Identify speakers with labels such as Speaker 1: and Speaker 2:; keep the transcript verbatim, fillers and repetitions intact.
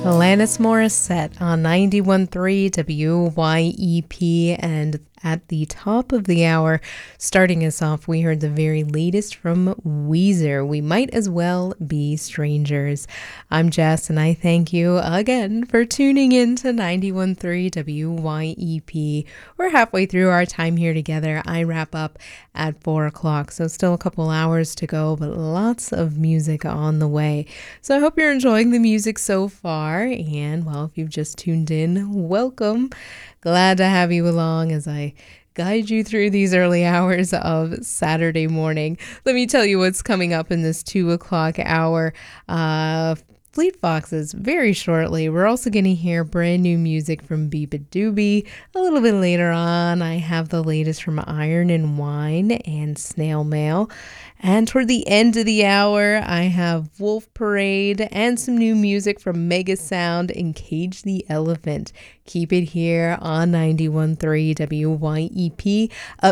Speaker 1: Alanis Morissette on ninety-one point three W Y E P, and at the top of the hour, starting us off, we heard the very latest from Weezer, We Might As Well Be Strangers. I'm Jess, and I thank you again for tuning in to ninety-one point three W Y E P. We're halfway through our time here together. I wrap up at four o'clock, so still a couple hours to go, but lots of music on the way. So I hope you're enjoying the music so far, and well, if you've just tuned in, welcome. Glad to have you along as I guide you through these early hours of Saturday morning. Let me tell you what's coming up in this two o'clock hour. Uh, Fleet Foxes very shortly. We're also going to hear brand new music from Biba Doobie. A little bit later on, I have the latest from Iron and Wine and Snail Mail. And toward the end of the hour, I have Wolf Parade and some new music from Mega Sound and Cage the Elephant. Keep it here on ninety-one point three W Y E P. Up